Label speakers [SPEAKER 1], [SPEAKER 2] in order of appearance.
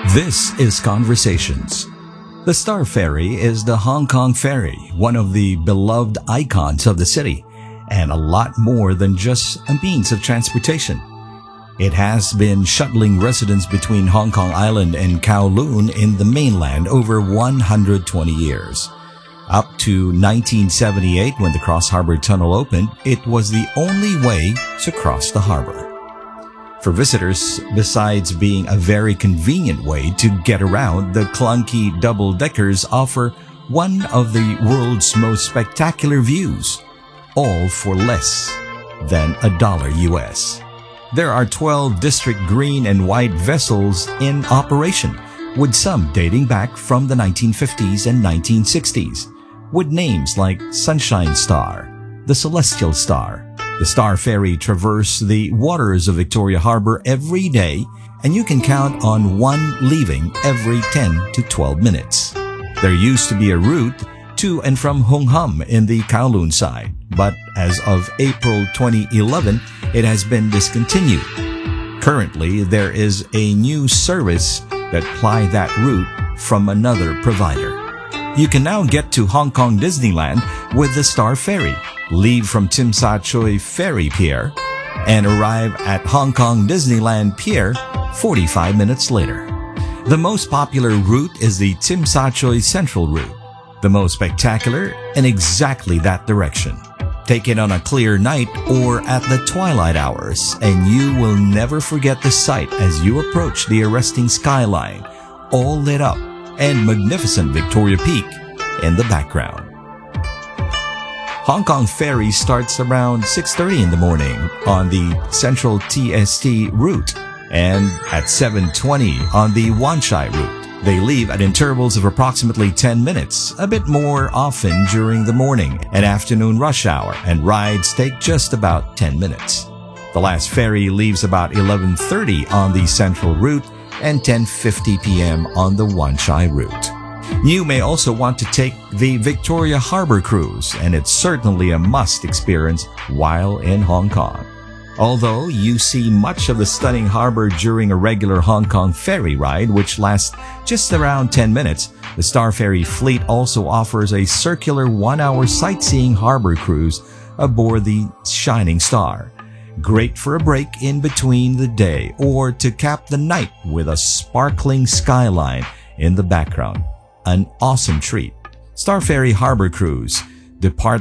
[SPEAKER 1] This is Conversations. The Star Ferry is the Hong Kong ferry, one of the beloved icons of the city, and a lot more than just a means of transportation. It has been shuttling residents between Hong Kong Island and Kowloon in the mainland over 120 years. Up to 1978, when the Cross Harbour Tunnel opened, it was the only way to cross the harbour. For visitors, besides being a very convenient way to get around, the clunky double-deckers offer one of the world's most spectacular views, all for less than $1 US. There are 12 district green and white vessels in operation, with some dating back from the 1950s and 1960s, with names like Sunshine Star, the Celestial Star. The Star Ferry traverses the waters of Victoria Harbour every day, and you can count on one leaving every 10 to 12 minutes. There used to be a route to and from Hung Hom in the Kowloon side, but as of April 2011, it has been discontinued. Currently, there is a new service that ply that route from another provider. You can now get to Hong Kong Disneyland with the Star Ferry, leave from Tsim Sha Tsui Ferry Pier, and arrive at Hong Kong Disneyland Pier 45 minutes later. The most popular route is the Tsim Sha Tsui Central route, the most spectacular in exactly that direction. Take it on a clear night or at the twilight hours, and you will never forget the sight as you approach the arresting skyline, all lit up, and magnificent Victoria Peak in the background. Hong Kong Ferry starts around 6:30 in the morning on the Central TST route and at 7:20 on the Wan Chai route. They leave at intervals of approximately 10 minutes, a bit more often during the morning and afternoon rush hour, and rides take just about 10 minutes. The last ferry leaves about 11:30 on the Central route and 10:50 p.m. on the Wan Chai route. You may also want to take the Victoria Harbour Cruise, and it's certainly a must experience while in Hong Kong. Although you see much of the stunning harbour during a regular Hong Kong ferry ride, which lasts just around 10 minutes, the Star Ferry fleet also offers a circular 1-hour sightseeing harbour cruise aboard the Shining Star. Great for a break in between the day or to cap the night with a sparkling skyline in the background. An awesome treat. Star Ferry Harbour Cruise depart